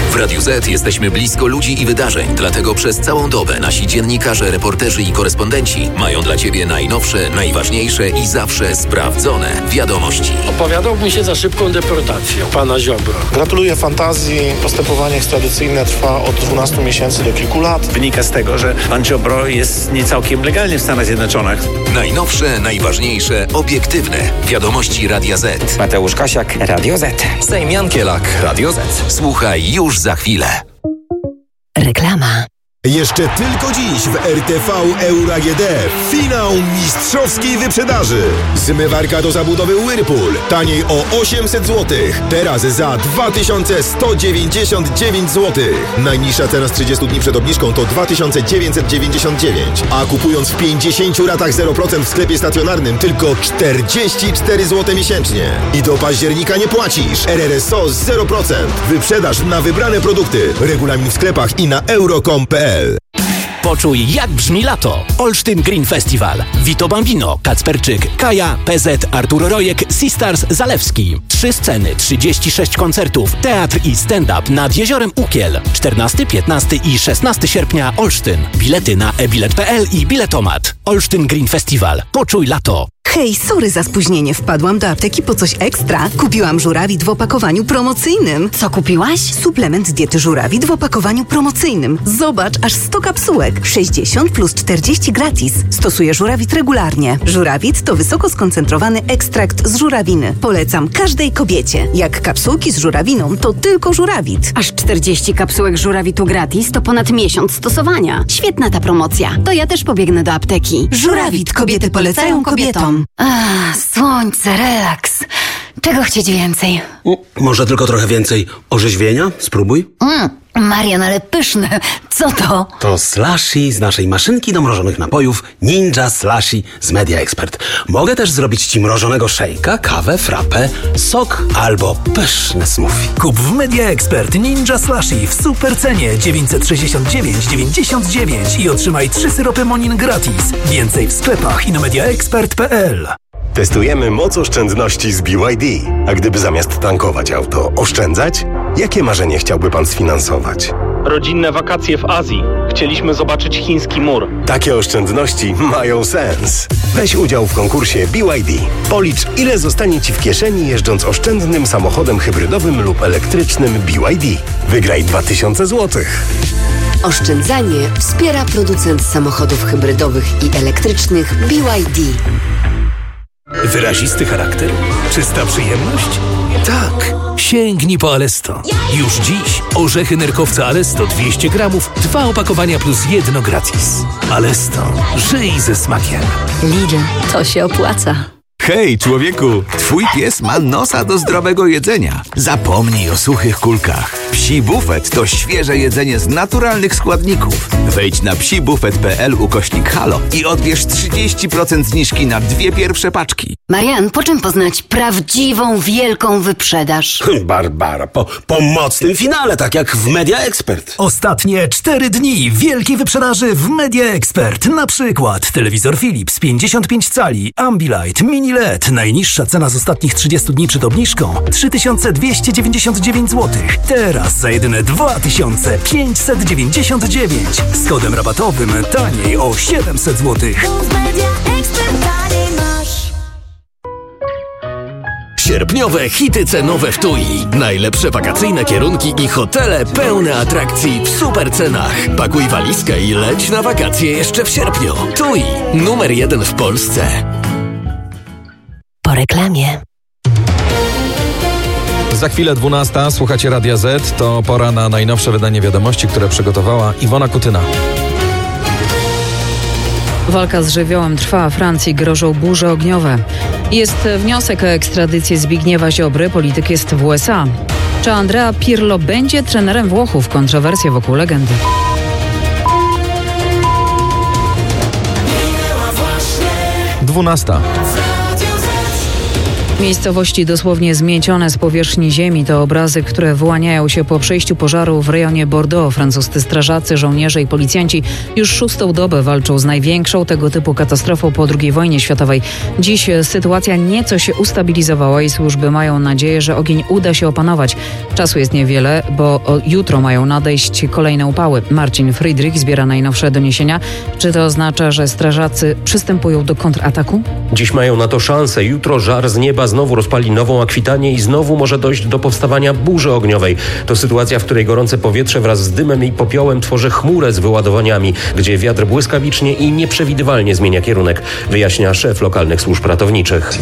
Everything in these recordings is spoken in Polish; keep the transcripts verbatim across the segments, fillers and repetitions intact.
W Radiu Z jesteśmy blisko ludzi i wydarzeń, dlatego przez całą dobę nasi dziennikarze, reporterzy i korespondenci mają dla Ciebie najnowsze, najważniejsze i zawsze sprawdzone wiadomości. Opowiadałbym się za szybką deportacją pana Ziobro. Gratuluję fantazji. Postępowanie ekstradycyjne trwa od dwunastu miesięcy do kilku lat. Wynika z tego, że pan Ziobro jest nie całkiem legalny w Stanach Zjednoczonych. Najnowsze, najważniejsze, obiektywne wiadomości Radia Z. Mateusz Kasiak, Radio Z. Sejm Jankielak, Radio Z. Słuchaj już za chwilę. Reklama. Jeszcze tylko dziś w R T V Euro A G D finał mistrzowskiej wyprzedaży. Zmywarka do zabudowy Whirlpool taniej o osiemset złotych. Teraz za dwa tysiące sto dziewięćdziesiąt dziewięć złotych. Najniższa cena z trzydziestu dni przed obniżką to dwa tysiące dziewięćset dziewięćdziesiąt dziewięć. A kupując w pięćdziesięciu ratach zero procent w sklepie stacjonarnym tylko czterdzieści cztery złote miesięcznie. I do października nie płacisz. R R S O zero procent. Wyprzedaż na wybrane produkty. Regulamin w sklepach i na euro kropka com kropka p l. Poczuj, jak brzmi lato. Olsztyn Green Festival. Vito Bambino, Kacperczyk, Kaja, P Z, Artur Rojek, Sistars, Zalewski. Trzy sceny, trzydzieści sześć koncertów, teatr i stand-up nad Jeziorem Ukiel. czternastego, piętnastego i szesnastego sierpnia Olsztyn. Bilety na e bilet kropka p l i Biletomat. Olsztyn Green Festival. Poczuj lato. Hej, sorry za spóźnienie. Wpadłam do apteki po coś ekstra. Kupiłam żurawit w opakowaniu promocyjnym. Co kupiłaś? Suplement diety żurawit w opakowaniu promocyjnym. Zobacz, aż sto kapsułek. sześćdziesiąt plus czterdzieści gratis. Stosuję żurawit regularnie. Żurawit to wysoko skoncentrowany ekstrakt z żurawiny. Polecam każdej kobiecie. Jak kapsułki z żurawiną, to tylko żurawit. Aż czterdzieści kapsułek żurawitu gratis to ponad miesiąc stosowania. Świetna ta promocja. To ja też pobiegnę do apteki. Żurawit. Kobiety polecają kobietom. Ach, słońce, relaks. Czego chcieć więcej? Może tylko trochę więcej orzeźwienia? Spróbuj. Mm, Marian, ale pyszne. Co to? To slushy z naszej maszynki do mrożonych napojów Ninja Slushy z Media Expert. Mogę też zrobić Ci mrożonego szejka, kawę, frappę, sok albo pyszne smoothie. Kup w Media Expert Ninja Slushy w super cenie dziewięćset sześćdziesiąt dziewięć dziewięćdziesiąt dziewięć i otrzymaj trzy syropy Monin gratis. Więcej w sklepach i na media expert kropka p l. Testujemy moc oszczędności z B Y D. A gdyby zamiast tankować auto oszczędzać? Jakie marzenie chciałby Pan sfinansować? Rodzinne wakacje w Azji. Chcieliśmy zobaczyć chiński mur. Takie oszczędności mają sens. Weź udział w konkursie B Y D. Policz, ile zostanie Ci w kieszeni jeżdżąc oszczędnym samochodem hybrydowym lub elektrycznym B Y D. Wygraj dwa tysiące złotych. Oszczędzanie wspiera producent samochodów hybrydowych i elektrycznych B Y D. Wyrazisty charakter? Czysta przyjemność? Tak! Sięgnij po Alesto. Już dziś orzechy nerkowca Alesto dwieście gramów, dwa opakowania plus jedno gratis. Alesto. Żyj ze smakiem. Lidl, to się opłaca. Hej, człowieku! Twój pies ma nosa do zdrowego jedzenia. Zapomnij o suchych kulkach. Psi Bufet to świeże jedzenie z naturalnych składników. Wejdź na psibufet kropka p l ukośnik halo i odbierz trzydzieści procent zniżki na dwie pierwsze paczki. Marian, po czym poznać prawdziwą, wielką wyprzedaż? Barbara, po, po mocnym finale, tak jak w Media Expert. Ostatnie cztery dni wielkiej wyprzedaży w Media Expert. Na przykład telewizor Philips pięćdziesiąt pięć cali, Ambilight, Mini L E D. Najniższa cena z ostatnich trzydziestu dni przed obniżką trzy tysiące dwieście dziewięćdziesiąt dziewięć złotych. Teraz za jedyne dwa tysiące pięćset dziewięćdziesiąt dziewięć. Z kodem rabatowym taniej o siedemset złotych. Sierpniowe hity cenowe w T U I. Najlepsze wakacyjne kierunki i hotele pełne atrakcji w super cenach. Pakuj walizkę i leć na wakacje jeszcze w sierpniu. T U I. Numer jeden w Polsce. Po reklamie. Za chwilę dwunasta, słuchacie Radia Z. To pora na najnowsze wydanie wiadomości, które przygotowała Iwona Kutyna. Walka z żywiołem trwa, Francji grożą burze ogniowe. Jest wniosek o ekstradycję Zbigniewa Ziobry, polityk jest w U S A. Czy Andrea Pirlo będzie trenerem Włochów? Kontrowersje wokół legendy. dwunasta. Miejscowości dosłownie zmiecione z powierzchni ziemi to obrazy, które wyłaniają się po przejściu pożaru w rejonie Bordeaux. Francuscy strażacy, żołnierze i policjanci już szóstą dobę walczą z największą tego typu katastrofą po drugiej wojnie światowej. Dziś sytuacja nieco się ustabilizowała i służby mają nadzieję, że ogień uda się opanować. Czasu jest niewiele, bo jutro mają nadejść kolejne upały. Marcin Friedrich zbiera najnowsze doniesienia. Czy to oznacza, że strażacy przystępują do kontrataku? Dziś mają na to szansę. Jutro żar z nieba znowu rozpali nową Akwitanię i znowu może dojść do powstawania burzy ogniowej. To sytuacja, w której gorące powietrze wraz z dymem i popiołem tworzy chmurę z wyładowaniami, gdzie wiatr błyskawicznie i nieprzewidywalnie zmienia kierunek, wyjaśnia szef lokalnych służb ratowniczych.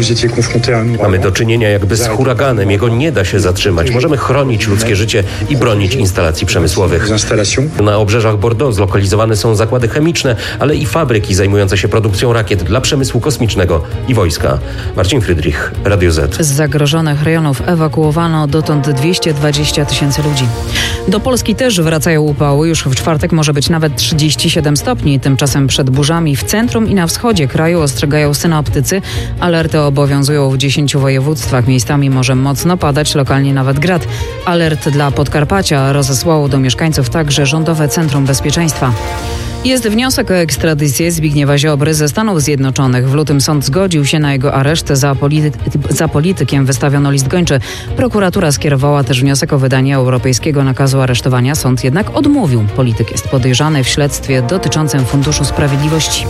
Mamy do czynienia jakby z huraganem. Jego nie da się zatrzymać. Możemy chronić ludzkie życie i bronić instalacji przemysłowych. Na obrzeżach Bordeaux zlokalizowane są zakłady chemiczne, ale i fabryki zajmujące się produkcją rakiet dla przemysłu kosmicznego i wojska. Marcin Friedrich, Radio Z. Z zagrożonych rejonów ewakuowano dotąd dwieście dwadzieścia tysięcy ludzi. Do Polski też wracają upały. Już w czwartek może być nawet trzydzieści siedem stopni. Tymczasem przed burzami w centrum i na wschodzie kraju ostrzegają synoptycy. Alerty obowiązują w dziesięciu województwach. Miejscami może mocno padać, lokalnie nawet grad. Alert dla Podkarpacia rozesłało do mieszkańców także Rządowe Centrum Bezpieczeństwa. Jest wniosek o ekstradycję Zbigniewa Ziobry ze Stanów Zjednoczonych. W lutym sąd zgodził się na jego areszt. Za, polity- za politykiem wystawiono list gończy. Prokuratura skierowała też wniosek o wydanie europejskiego nakazu aresztowania. Sąd jednak odmówił. Polityk jest podejrzany w śledztwie dotyczącym Funduszu Sprawiedliwości.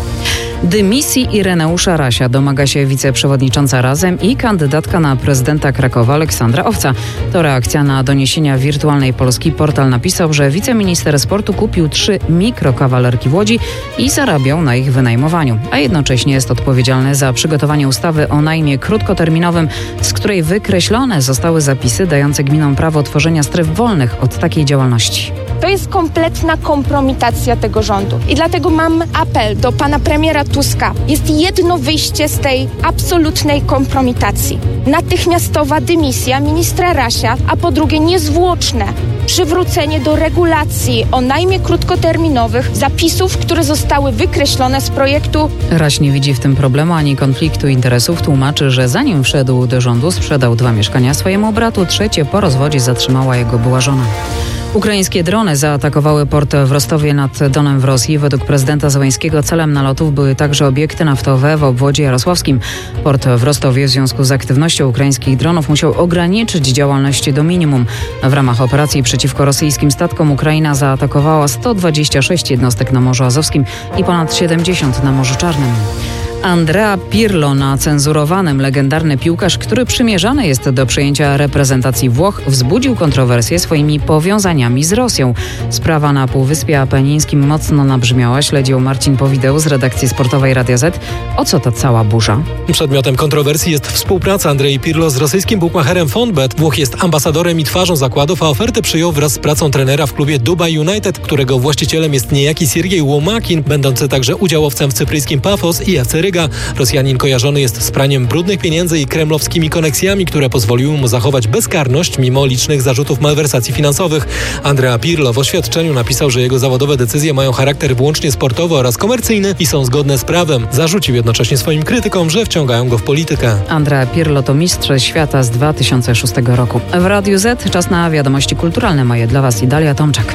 Dymisji Ireneusza Rasia domaga się wiceprzewodnicząca Razem i kandydatka na prezydenta Krakowa Aleksandra Owca. To reakcja na doniesienia Wirtualnej Polski. Portal napisał, że wiceminister sportu kupił trzy mikrokawalerki w Łodzi i zarabiał na ich wynajmowaniu, a jednocześnie jest odpowiedzialny za przygotowanie ustawy o najmie krótkoterminowym, z której wykreślone zostały zapisy dające gminom prawo tworzenia stref wolnych od takiej działalności. To jest kompletna kompromitacja tego rządu i dlatego mam apel do pana premiera Tuska. Jest jedno wyjście z tej absolutnej kompromitacji. Natychmiastowa dymisja ministra Rasia, a po drugie niezwłoczne przywrócenie do regulacji o najmie krótkoterminowych zapisów, które zostały wykreślone z projektu. Raś nie widzi w tym problemu ani konfliktu interesów. Tłumaczy, że zanim wszedł do rządu, sprzedał dwa mieszkania swojemu bratu, trzecie po rozwodzie zatrzymała jego była żona. Ukraińskie drony zaatakowały port w Rostowie nad Donem w Rosji. Według prezydenta Zełenskiego celem nalotów były także obiekty naftowe w obwodzie jarosławskim. Port w Rostowie w związku z aktywnością ukraińskich dronów musiał ograniczyć działalność do minimum. W ramach operacji przeciwko rosyjskim statkom Ukraina zaatakowała sto dwadzieścia sześć jednostek na Morzu Azowskim i ponad siedemdziesiąt na Morzu Czarnym. Andrea Pirlo, nacenzurowanym legendarny piłkarz, który przymierzany jest do przejęcia reprezentacji Włoch, wzbudził kontrowersję swoimi powiązaniami z Rosją. Sprawa na Półwyspie Apenińskim mocno nabrzmiała. Śledził Marcin Powideł z redakcji sportowej Radia Z. O co ta cała burza? Przedmiotem kontrowersji jest współpraca Andrei Pirlo z rosyjskim bukmacherem Fonbet. Włoch jest ambasadorem i twarzą zakładów, a ofertę przyjął wraz z pracą trenera w klubie Dubai United, którego właścicielem jest niejaki Siergiej Łomakin, będący także udziałowcem w cypryjskim Pafos i F C Ryga. Rosjanin kojarzony jest z praniem brudnych pieniędzy i kremlowskimi koneksjami, które pozwoliły mu zachować bezkarność mimo licznych zarzutów malwersacji finansowych. Andrea Pirlo w oświadczeniu napisał, że jego zawodowe decyzje mają charakter wyłącznie sportowy oraz komercyjny i są zgodne z prawem. Zarzucił jednocześnie swoim krytykom, że wciągają go w politykę. Andrea Pirlo to mistrz świata z dwa tysiące szóstego roku. W Radiu Z czas na wiadomości kulturalne. Mają dla Was Idalia Tomczak.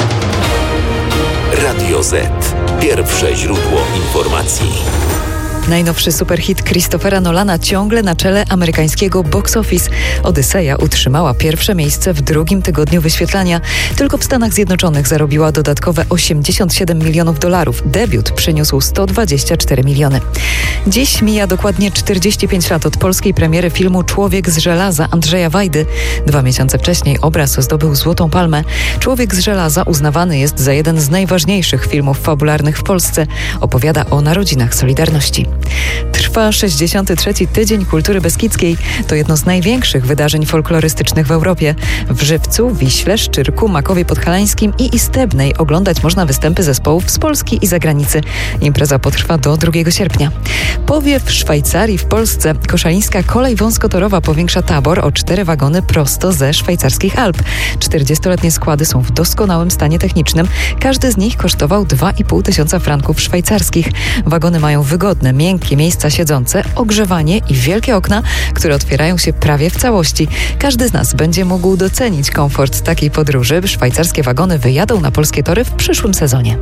Radio Z. Pierwsze źródło informacji. Najnowszy superhit Christophera Nolana ciągle na czele amerykańskiego box office. Odyseja utrzymała pierwsze miejsce w drugim tygodniu wyświetlania. Tylko w Stanach Zjednoczonych zarobiła dodatkowe osiemdziesiąt siedem milionów dolarów. Debiut przyniósł sto dwadzieścia cztery miliony. Dziś mija dokładnie czterdzieści pięć lat od polskiej premiery filmu Człowiek z żelaza Andrzeja Wajdy. Dwa miesiące wcześniej obraz zdobył Złotą Palmę. Człowiek z żelaza uznawany jest za jeden z najważniejszych filmów fabularnych w Polsce. Opowiada o narodzinach Solidarności. Trwa sześćdziesiąty trzeci Tydzień Kultury Beskidzkiej. To jedno z największych wydarzeń folklorystycznych w Europie. W Żywcu, Wiśle, Szczyrku, Makowie Podhalańskim i Istebnej oglądać można występy zespołów z Polski i zagranicy. Impreza potrwa do drugiego sierpnia. Powiew w Szwajcarii w Polsce. Koszalińska kolej wąskotorowa powiększa tabor o cztery wagony prosto ze szwajcarskich Alp. czterdziestoletnie składy są w doskonałym stanie technicznym. Każdy z nich kosztował dwa i pół tysiąca franków szwajcarskich. Wagony mają wygodne, miękkie miejsca siedzące, ogrzewanie i wielkie okna, które otwierają się prawie w całości. Każdy z nas będzie mógł docenić komfort takiej podróży. Szwajcarskie wagony wyjadą na polskie tory w przyszłym sezonie.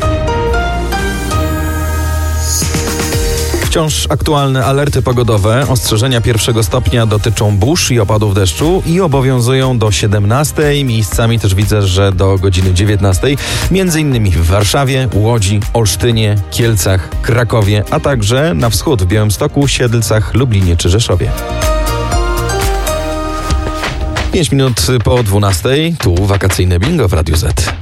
Wciąż aktualne alerty pogodowe. Ostrzeżenia pierwszego stopnia dotyczą burz i opadów deszczu i obowiązują do siedemnastej. Miejscami też widzę, że do godziny dziewiętnastej. Między innymi w Warszawie, Łodzi, Olsztynie, Kielcach, Krakowie, a także na wschód w Białymstoku, Siedlcach, Lublinie czy Rzeszowie. Pięć minut po dwunastej. Tu wakacyjne bingo w Radiu Z.